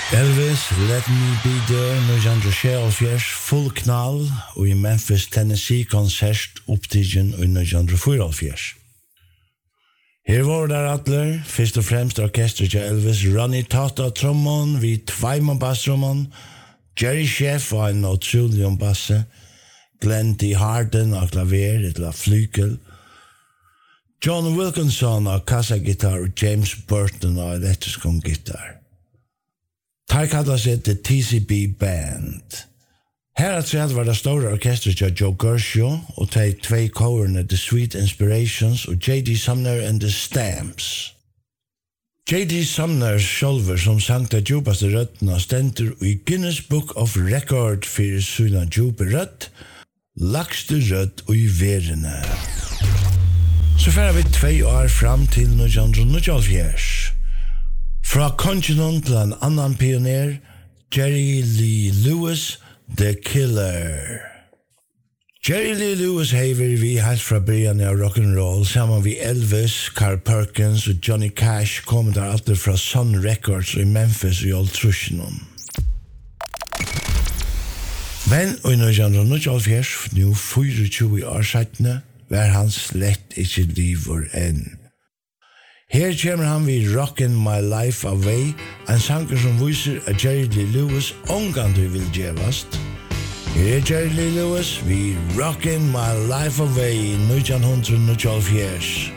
Elvis, Let Me Be There, 1976, full knall, og i Memphis, Tennessee, konsert opptidgen i 1974. Her var der atler, først og fremst orkestret til Elvis, Ronnie Todd av trommon, vi tveimann basstrommon, Jerry Sheff og en utrolig basse, Glenn D. Harden av klaver, eller flykel, John Wilkinson av kassagitar og James Burton av elektrisk gitar. Tar kallar seg The TCB Band. Her var det store orkestret til Joe Gershio og de tvei coverene The Sweet Inspirations og J.D. Sumner and the Stamps. J.D. Sumner sjálfur som sang de djupaste røttene stendur i Guinness Book of Record for sina djupe røtt, lagste røtt og i verene. Så færer vi 2 år fram til 1974. Fra kongenon til en annan pioner, Jerry Lee Lewis, The Killer. Jerry Lee Lewis hever vi helt fra början av rock'n'roll, sammen vi Elvis, Carl Perkins og Johnny Cash kom der alltid fra Sun Records i Memphis i Old Trushinon. Men i 1974, nu 24 år siden, var han slett ikke liver enn. Her kommer han vid Rockin' My Life Away, en sanger som viser at Jerry Lee Lewis omgang du vil gjevast. Her Jerry Lee Lewis vid Rockin' My Life Away 1974.